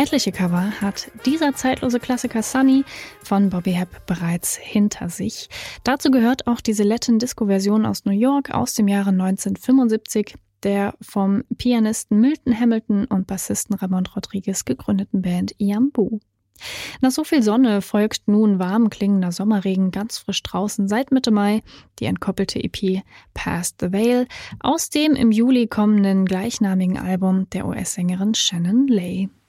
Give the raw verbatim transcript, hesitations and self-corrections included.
Etliche Cover hat dieser zeitlose Klassiker Sunny von Bobby Hebb bereits hinter sich. Dazu gehört auch diese Latin-Disco-Version aus New York aus dem Jahre neunzehnhundertfünfundsiebzig der vom Pianisten Milton Hamilton und Bassisten Ramon Rodriguez gegründeten Band Iambu. Nach so viel Sonne folgt nun warm klingender Sommerregen ganz frisch draußen seit Mitte Mai die entkoppelte E P Past the Veil aus dem im Juli kommenden gleichnamigen Album der U S-Sängerin Shannon Lay.